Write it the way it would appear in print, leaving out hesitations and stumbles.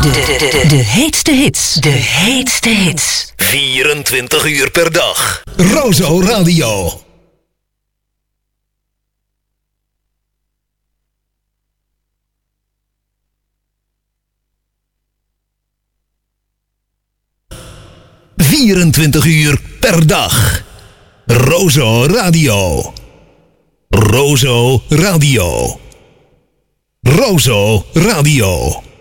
De heetste hits. De heetste hits. 24 uur per dag. Rozo Radio. ...24 uur per dag. Rozo Radio. Rozo Radio. Rozo Radio.